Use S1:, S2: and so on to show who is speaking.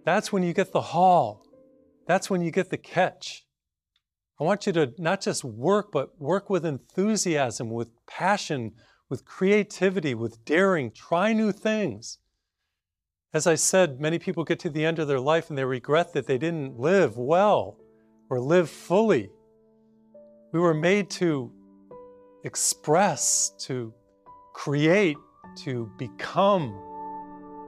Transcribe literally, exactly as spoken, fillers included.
S1: That's when you get the haul. That's when you get the catch. I want you to not just work, but work with enthusiasm, with passion, with creativity, with daring. Try new things. As I said, many people get to the end of their life and they regret that they didn't live well or live fully. We were made to express, to create, to become,